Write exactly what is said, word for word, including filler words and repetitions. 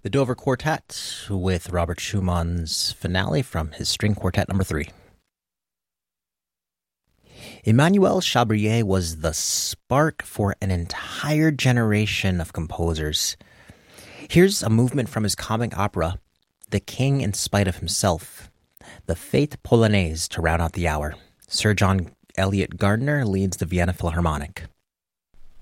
The Dover Quartet with Robert Schumann's finale from his string quartet number three. Emmanuel Chabrier was the spark for an entire generation of composers. Here's a movement from his comic opera, The King in Spite of Himself, the Fête Polonaise to round out the hour. Sir John Eliot Gardiner leads the Vienna Philharmonic.